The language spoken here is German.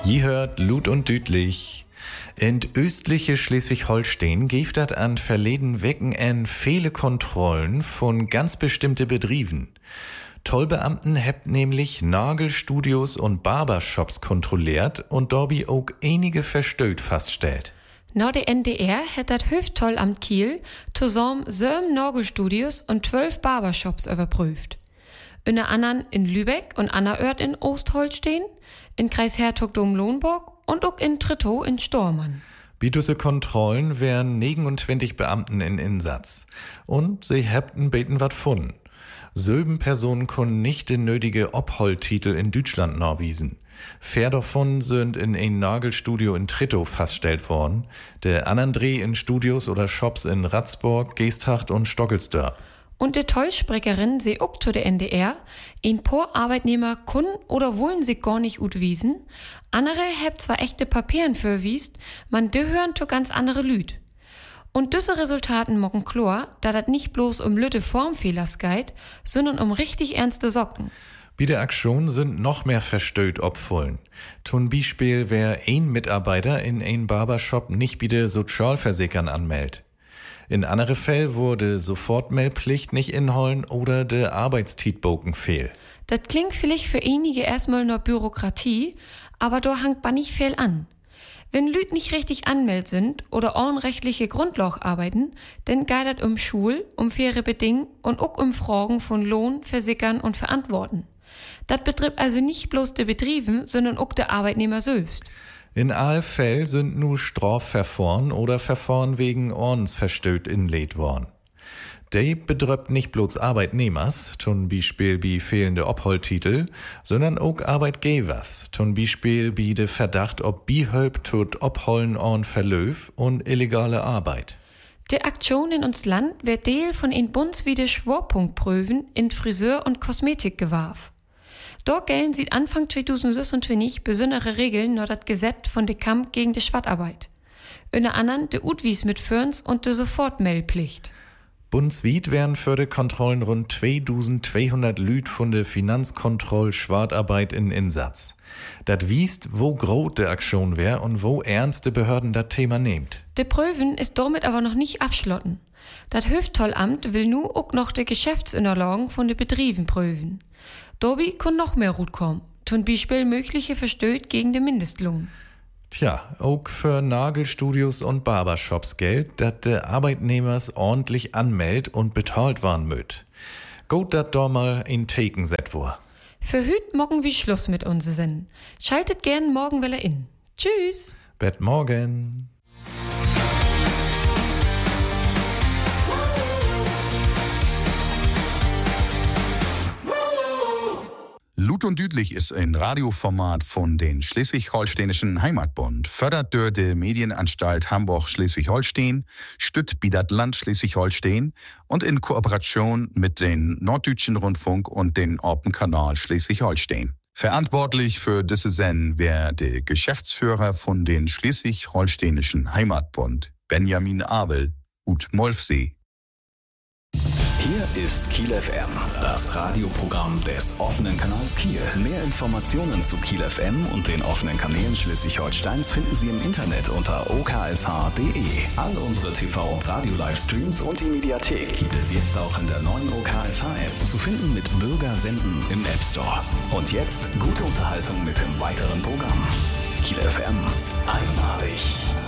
Je hört Lut und Düdlich. In östliche Schleswig-Holstein gibt das an verleden Wecken en viele Kontrollen von ganz bestimmte Betrieben. Tollbeamten hebt nämlich Nagelstudios und Barbershops kontrolliert und dabei auch einige verstößt feststellt. Na, der NDR hat das Hoftollamt Kiel zusammen 7 Nagelstudios und 12 Barbershops überprüft. Unter anderem in Lübeck und Annaört in Ostholstein, in Kreis Hertogdom-Lohn-Burg und auch in Tritow in Stormann. Bei diese Kontrollen wären 29 Beamten in Einsatz. Und sie hätten beten wat gefunden. 7 Personen können nicht den nötige Obholtitel in Deutschland nachwiesen. 4 davon sind in ein Nagelstudio in Tritow festgestellt worden. Der anderen 3 in Studios oder Shops in Ratzburg, Geesthacht und Stockelsdörp. Und die Tollsprecherin se auch zu der NDR, ein paar Arbeitnehmer können oder wollen sich gar nicht utwiesen, andere hebt zwar echte Papieren verwiest, man hören zu ganz andere Lüd. Und diese Resultaten mocken klar, da das nicht bloß um lütte Formfehlers geht, sondern um richtig ernste Socken. Bei der Aktion sind noch mehr verstößt opfallen. Zum Beispiel wer ein Mitarbeiter in ein Barbershop nicht bei der Sozialversicherung anmeldet. In andere Fällen wurde Sofortmeldpflicht nicht inholen oder der Arbeitstietbogen fehl. Das klingt vielleicht für einige erstmal nur Bürokratie, aber da hangt man nicht viel an. Wenn Lüd nicht richtig anmeldet sind oder ordnrechtliche Grundlage arbeiten, dann geht es um Schul, um faire Bedingungen und auch um Fragen von Lohn, Versickern und Verantworten. Das betrifft also nicht bloß die Betrieben, sondern auch die Arbeitnehmer selbst. In AFL sind nu Strafverfahren oder Verfahren wegen Ordensverstößt inlegt worden. Die betrifft nicht bloß Arbeitnehmers, zum Beispiel bei fehlende Obholtitel, sondern auch Arbeitgebers, zum Beispiel bei de Verdacht ob Bihölp tut Obholen on Verlöf und illegale Arbeit. Die Aktion in uns Land wird Teil von in bundesweite Schwerpunktprüfen in Friseur und Kosmetik gewarf. Dort gelten seit Anfang 2026 besondere Regeln nach das Gesetz von der Kampf gegen die Schwarzarbeit. Unter anderem die Utwies mit Firns und die Sofortmeldpflicht. Bundesweit werden für die Kontrollen rund 2200 Lüd von der Finanzkontroll Schwarzarbeit in Einsatz. Das wiest, wo groß die Aktion wär und wo ernst die Behörden das Thema nehmt. Die Prüfen ist damit aber noch nicht abschlossen. Das Hoftollamt will nu auch noch die Geschäftsunterlagen von den Betrieben prüfen. Dabei kann noch mehr Rut kommen, zum Beispiel mögliche Verstöße gegen den Mindestlohn. Tja, auch für Nagelstudios und Barbershops gilt, dass der Arbeitnehmers ordentlich anmeldet und bezahlt waren möt. Gut, dass da mal ein Taken set war. Für hüt morgen wie Schluss mit uns sind. Schaltet gern morgen wieder in. Tschüss. Bet morgen. Lut und Düdlich ist ein Radioformat von den Schleswig-Holsteinischen Heimatbund, fördert durch die Medienanstalt Hamburg-Schleswig-Holstein, stützt bei das Land Schleswig-Holstein und in Kooperation mit den Norddeutschen Rundfunk und den Orpen-Kanal Schleswig-Holstein. Verantwortlich für diese Sendung wäre der Geschäftsführer von den Schleswig-Holsteinischen Heimatbund, Benjamin Abel, ut Molfsee. Hier ist Kiel FM, das Radioprogramm des offenen Kanals Kiel. Mehr Informationen zu Kiel FM und den offenen Kanälen Schleswig-Holsteins finden Sie im Internet unter oksh.de. All unsere TV- und Radio-Livestreams und die Mediathek gibt es jetzt auch in der neuen OKSH-App, zu finden mit Bürgersenden im App Store. Und jetzt gute Unterhaltung mit dem weiteren Programm. Kiel FM, einmalig.